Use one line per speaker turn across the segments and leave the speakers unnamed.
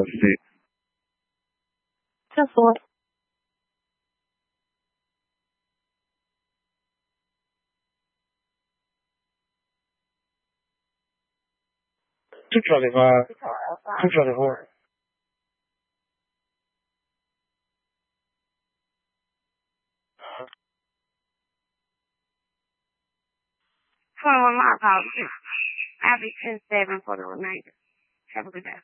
shit.
10-4.
Two Charlie 5. 2 Charlie 4.
21 my apologies. I'll be 10-7 for the remainder. Have a good day.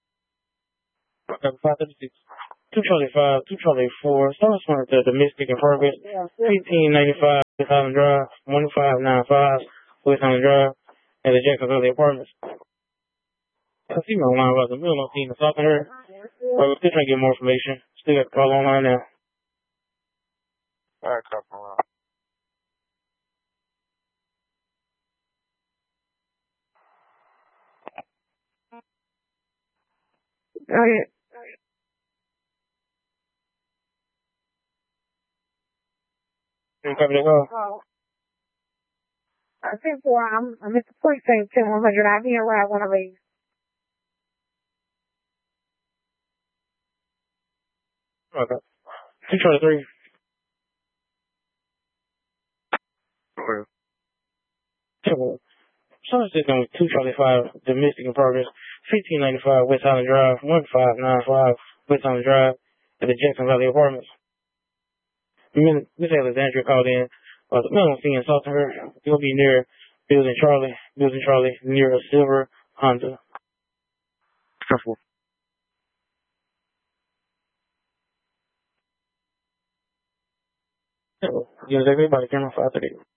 536. 2 Charlie 5. 2 Charlie 4. Someone's one of the Mystic in progress. 1595 West Island Drive. 1595 West Island Drive. At the Jackson Valley Apartments. I see my online about the middle of seeing assaulting her. But we're still trying to get more information. Still got the call online now.
Alright, couple.
Go ahead.
You copy the call?
Oh. 10-4, I'm at the precinct 10100. I'll be around one of these.
Okay. 2 Charlie 3.
Okay.
Someone's sitting with 2 Charlie 5, the Mystic in progress. 1595 West Island Drive. 1595 West Island Drive. At the Jackson Valley Apartments. Miss Alexandria called in. The man was seeing assaulting her. He'll be near Building Charlie, near a silver Honda.
Couple.
You know exactly about the camera 538.